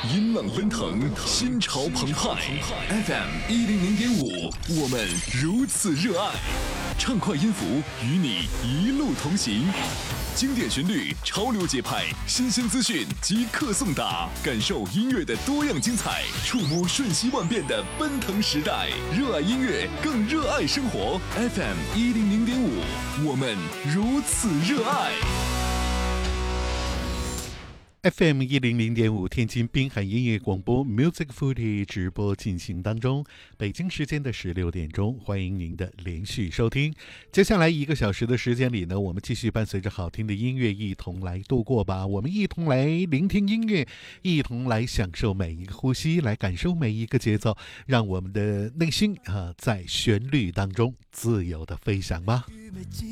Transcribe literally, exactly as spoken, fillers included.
音浪奔腾，心潮澎湃。F M 一零零点五，我们如此热爱。畅快音符与你一路同行，经典旋律，潮流节拍，新鲜资讯即刻送达，感受音乐的多样精彩，触摸瞬息万变的奔腾时代。热爱音乐，更热爱生活。F M 一零零点五，我们如此热爱。 F M 一零零点五天津滨海音乐广播 Music Footy 直播进行当中，北京时间的十六点钟，欢迎您的连续收听。接下来一个小时的时间里呢，我们继续伴随着好听的音乐一同来度过吧。我们一同来聆听音乐，一同来享受每一个呼吸，来感受每一个节奏，让我们的内心啊在旋律当中自由的飞翔吧。